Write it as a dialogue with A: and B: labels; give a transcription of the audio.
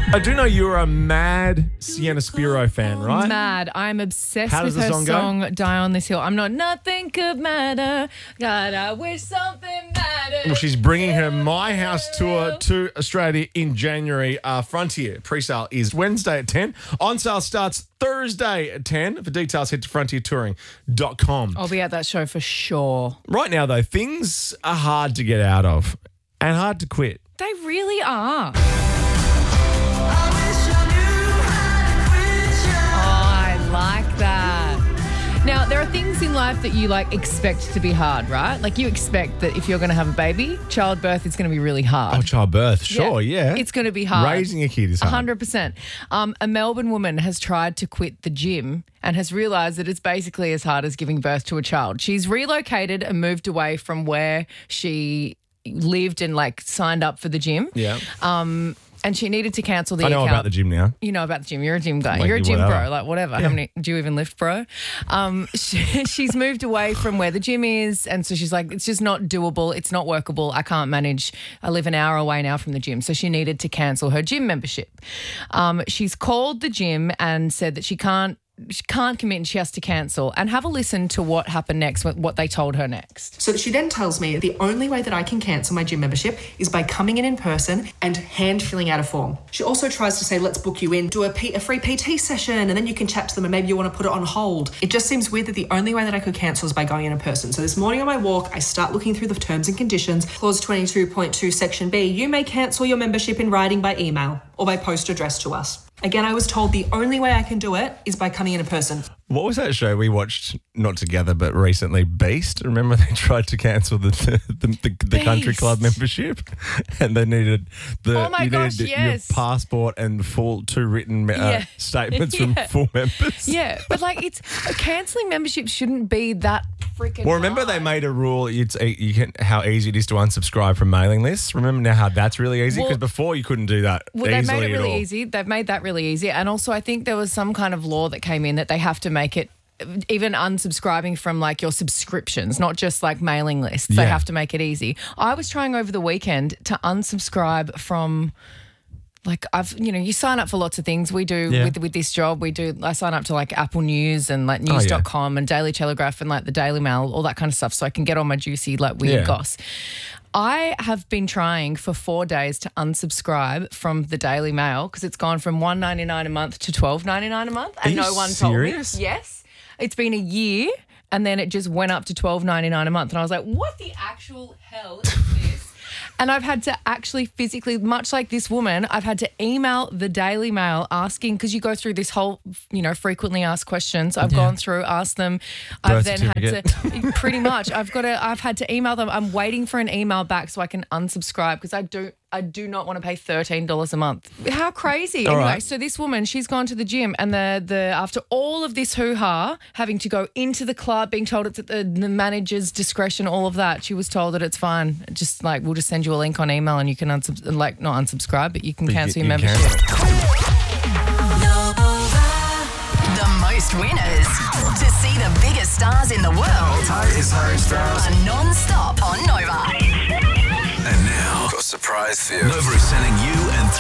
A: I do know you're a mad Sienna Spiro fan, right?
B: Mad. I'm obsessed
A: How does
B: with
A: the
B: her
A: song go?
B: song Die on This Hill. I'm not, nothing could matter. God, I wish something mattered.
A: Well, she's bringing her My House tour to Australia in January. Frontier pre-sale is Wednesday at 10. On sale starts Thursday at 10. For details, head to frontiertouring.com.
B: I'll be at that show for sure.
A: Right now, though, things are hard to get out of and hard to quit.
B: They really are. I like that. Now, there are things in life that you expect to be hard, right? Like you expect that if you're going to have a baby, childbirth is going to be really hard.
A: Oh, childbirth, sure, yeah.
B: It's going to be hard.
A: Raising a kid is hard.
B: 100%. A Melbourne woman has tried to quit the gym and has realised that it's basically as hard as giving birth to a child. She's relocated and moved away from where she lived and signed up for the gym.
A: Yeah.
B: And she needed to cancel the
A: I know
B: account.
A: about the gym now.
B: You know about the gym. You're a gym guy.
A: Like,
B: You're a gym
A: whatever.
B: bro. Whatever.
A: Yeah.
B: How many do you even lift, bro? She's moved away from where the gym is, and so she's like, it's just not doable. It's not workable. I can't manage. I live an hour away now from the gym, so she needed to cancel her gym membership. She's called the gym and said that she can't commit and she has to cancel. And have a listen to what happened next, what they told her next.
C: So she then tells me the only way that I can cancel my gym membership is by coming in person and hand filling out a form. She also tries to say, let's book you in, do a free PT session, and then you can chat to them and maybe you want to put it on hold. It just seems weird that the only way that I could cancel is by going in person. So this morning on my walk, I start looking through the terms and conditions. Clause 22.2 Section B, you may cancel your membership in writing by email or by post addressed to us. Again, I was told the only way I can do it is by coming in person.
A: What was that show we watched, not together, but recently, Beast? Remember they tried to cancel the country club membership and they needed
B: Oh my gosh,
A: your passport and full 2 written statements from full members.
B: Yeah, but it's cancelling membership shouldn't be that freaking
A: Well, remember
B: hard.
A: they made a rule, how easy it is to unsubscribe from mailing lists? Remember now how that's really easy? Because before you couldn't do that
B: Well,
A: easily
B: they've made it
A: at
B: really
A: all.
B: easy. They've made that really easy. And also I think there was some kind of law that came in that they have to make it even unsubscribing from your subscriptions, not just mailing lists. They
A: Yeah.
B: have to make it easy. I was trying over the weekend to unsubscribe from you sign up for lots of things. We do with this job. I sign up to Apple News and news.com and Daily Telegraph and the Daily Mail, all that kind of stuff, so I can get all my juicy weird goss. I have been trying for 4 days to unsubscribe from the Daily Mail because it's gone from $1.99 a month to $12.99 a month, and
A: Are you
B: no one
A: serious?
B: told me. Yes, it's been a year, and then it just went up to $12.99 a month, and I was like, "What the actual hell is this?" And I've had to actually physically, much like this woman, I've had to email the Daily Mail asking, because you go through this whole, frequently asked questions. I've gone through, asked them. I've then had to, pretty much, I've had to email them. I'm waiting for an email back so I can unsubscribe because I do not want to pay $13 a month. How crazy. Anyway,
A: right.
B: so this woman, she's gone to the gym and the after all of this hoo-ha, having to go into the club, being told it's at the manager's discretion, all of that, she was told that it's fine. Just we'll just send you a link on email and you can not unsubscribe, but you can cancel your membership.
D: The most winners. To see the biggest stars in the world.
E: Hi, it's Harry Styles.
D: Are non-stop on Nova.
E: And now, got a surprise for you. Nova is sending you and